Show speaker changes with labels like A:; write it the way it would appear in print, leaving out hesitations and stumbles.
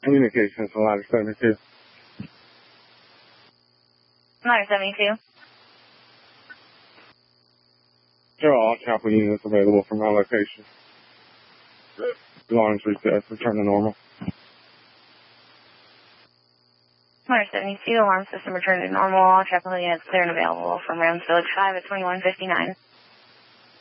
A: Communications on ladder 72.
B: Ladder 72.
A: There are all chapel units available from my location. Alarms reset. Return to normal.
B: Ladder 72. Alarm system returned to normal. All chapel units clear and available from Rams Village 5 at 2159.